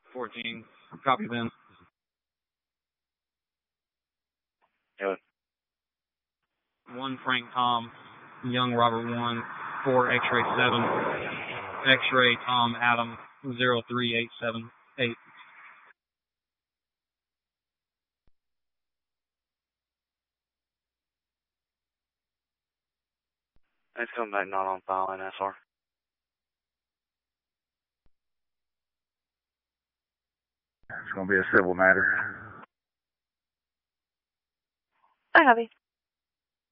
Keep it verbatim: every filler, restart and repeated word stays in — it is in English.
fourteen. Copy then. Good. one Frank Tom, Young Robert one, four X-ray seven, X-ray Tom Adam zero three eight seven eight. It's coming back not on file in S R. It's going to be a civil matter. I copy.